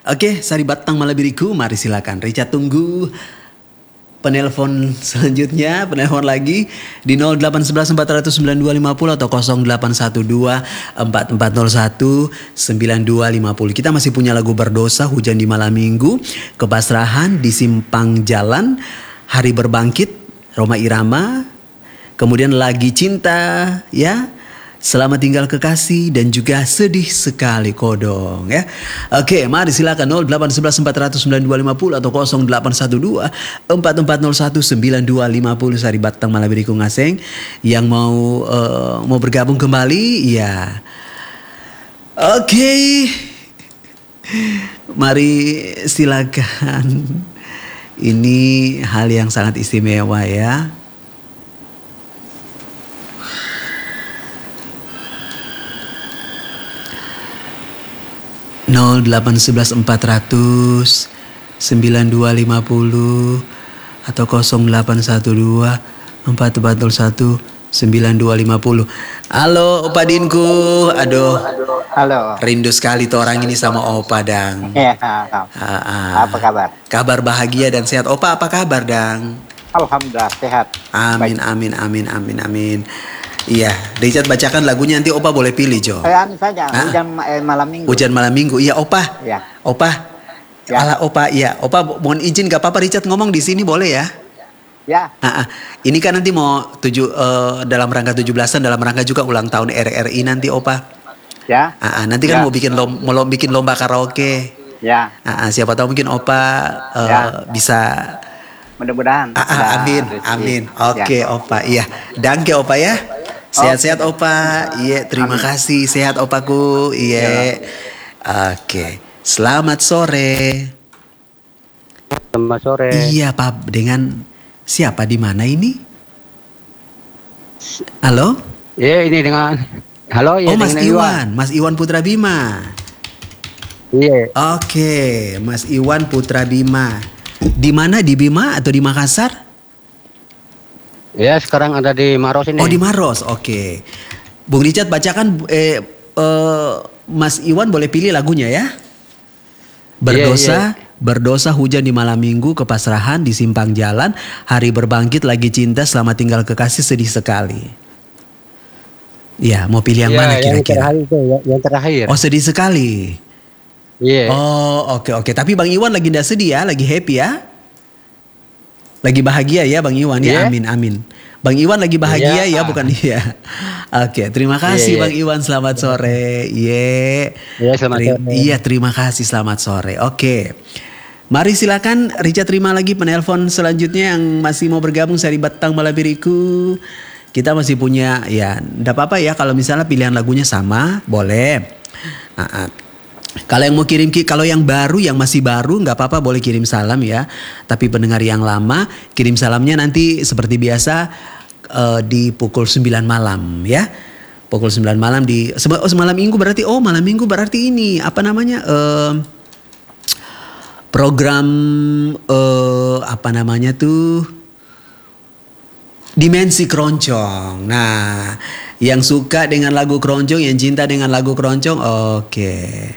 Oke, Sari Batang Malabiriku, mari silakan. Richard tunggu penelpon selanjutnya, penelpon lagi di 0811 492 50 atau 0812 4401 9250. Kita masih punya lagu Berdosa, Hujan di Malam Minggu, Kepasrahan di Simpang Jalan, Hari Berbangkit, Roma Irama, kemudian Lagi Cinta, ya. Selamat Tinggal Kekasih dan juga Sedih Sekali Kodong, ya. Oke, mari silakan 0811 492 50 atau 0812 4401 9250 Sari Batang Malabiriku Ngaseng yang mau bergabung kembali, ya. Oke. Mari silakan. Ini hal yang sangat istimewa, ya. 0811 400 9250 atau 0812 4401 9250. Halo Opa Dinku. Aduh. Halo. Rindu sekali tuh orang ini sama Opa Dang. Ya, apa kabar? Kabar bahagia dan sehat. Opa apa kabar Dang? Alhamdulillah sehat. Amin, amin, amin, amin, amin. Iya, Richard bacakan lagunya, nanti Opa boleh pilih, Jo. Anu saja, Hujan Malam Minggu. Hujan Malam Minggu, iya Opa. Ya. Opa. Ya. Alah Opa, iya. Opa mohon izin gak apa-apa Richard ngomong di sini boleh ya? Ya. Ini kan nanti mau dalam rangka 17-an, dalam rangka juga ulang tahun RRI nanti Opa. Ya. Nanti kan mau bikin lomba karaoke. Ya. Siapa tahu mungkin Opa bisa. Mudah-mudahan. Amin, amin. Oke ya. Opa, iya. Danke Opa ya. Sehat-sehat Opa. Iya, terima kasih. Sehat Opaku. Iya. Oke. Selamat sore. Selamat sore. Iya, Pak. Dengan siapa di mana ini? Halo? Iya, ini dengan halo ya. Oh, Mas Iwan. Mas Iwan Putra Bima. Iya. Oke, Mas Iwan Putra Bima. Di mana? Di Bima atau di Makassar? Ya, sekarang ada di Maros ini. Oh, di Maros. Oke. Bung Richard bacakan Mas Iwan boleh pilih lagunya ya. Berdosa, Berdosa, Hujan di Malam Minggu, Kepasrahan di Simpang Jalan, Hari Berbangkit, Lagi Cinta, Selamat Tinggal Kekasih, Sedih Sekali. Ya, mau pilih yang mana kira-kira? Yang terakhir. Oh, Sedih Sekali. Iya. Oh, oke. Tapi Bang Iwan lagi nggak sedih ya, lagi happy ya? Lagi bahagia ya Bang Iwan ya, amin. Bang Iwan lagi bahagia ya, bukan dia. Oke, terima kasih Bang Iwan, selamat sore. Selamat sore. Iya, terima kasih, selamat sore. Oke. Mari silakan Richard terima lagi penelpon selanjutnya yang masih mau bergabung Sari Batang Malabiriku. Kita masih punya ya, enggak apa-apa ya kalau misalnya pilihan lagunya sama, boleh. Kalau yang mau kalau yang baru, yang masih baru nggak apa-apa boleh kirim salam ya. Tapi pendengar yang lama kirim salamnya nanti seperti biasa di pukul 9 malam ya. Pukul 9 malam di malam minggu berarti malam minggu berarti ini apa namanya program apa namanya tuh Dimensi Keroncong. Nah, yang suka dengan lagu keroncong, yang cinta dengan lagu keroncong, oke.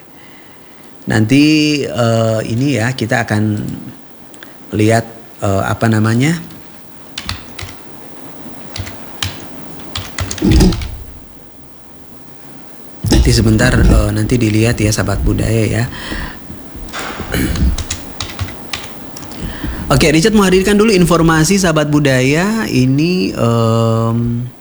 Nanti ini ya kita akan lihat apa namanya nanti sebentar nanti dilihat ya sahabat budaya ya. Oke, Richard mau hadirkan dulu informasi sahabat budaya ini